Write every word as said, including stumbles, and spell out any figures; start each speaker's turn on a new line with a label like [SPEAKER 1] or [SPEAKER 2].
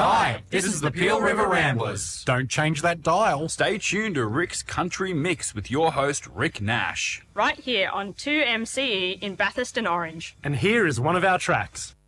[SPEAKER 1] Hi, this is the Peel River Ramblers.
[SPEAKER 2] Don't change that dial.
[SPEAKER 1] Stay tuned to Rick's Country Mix with your host, Rick Nash.
[SPEAKER 3] Right here on two M C E in Bathurst and Orange.
[SPEAKER 2] And here is one of our tracks.